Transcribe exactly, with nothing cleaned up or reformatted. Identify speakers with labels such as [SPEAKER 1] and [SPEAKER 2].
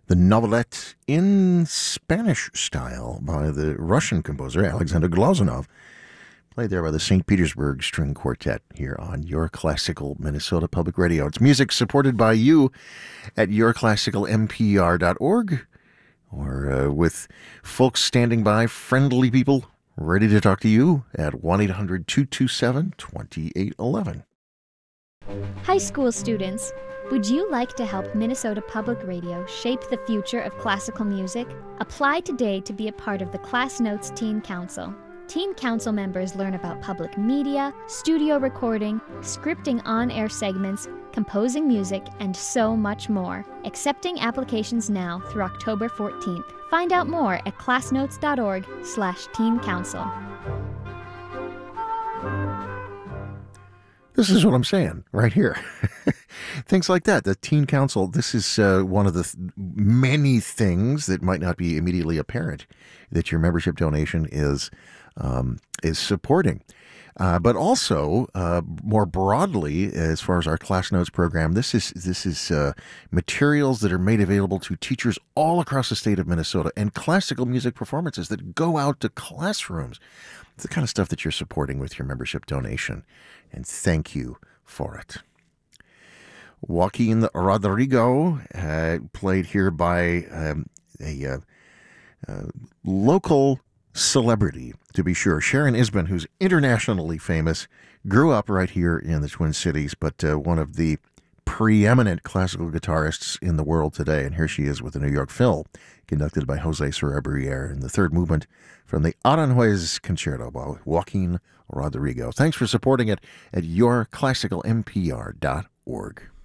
[SPEAKER 1] the novelette in Spanish style by the Russian composer Alexander Glazunov, played there by the Saint Petersburg String Quartet here on Your Classical Minnesota Public Radio. It's music supported by you at your classical m p r dot org, or uh, with folks standing by, friendly people ready to talk to you at one eight hundred two two seven two eight one one.
[SPEAKER 2] High school students, would you like to help Minnesota Public Radio shape the future of classical music? Apply today to be a part of the Class Notes Teen Council. Teen Council members learn about public media, studio recording, scripting on-air segments, composing music, and so much more. Accepting applications now through October fourteenth. Find out more at classnotes.org slash teen council.
[SPEAKER 1] This is what I'm saying right here. Things like that. The Teen Council, this is uh, one of the th- many things that might not be immediately apparent that your membership donation is um, is supporting. Uh, but also, uh, more broadly, as far as our Class Notes program, this is this is uh, materials that are made available to teachers all across the state of Minnesota, and classical music performances that go out to classrooms. It's the kind of stuff that you're supporting with your membership donation, and thank you for it. Joaquin Rodrigo, uh, played here by um, a uh, uh, local celebrity, to be sure. Sharon Isbin, who's internationally famous, grew up right here in the Twin Cities, but uh, one of the preeminent classical guitarists in the world today. And here she is with the New York Phil, conducted by Jose Sorabrier in the third movement from the Aranjuez Concerto by Joaquin Rodrigo. Thanks for supporting it at your classical m p r dot org.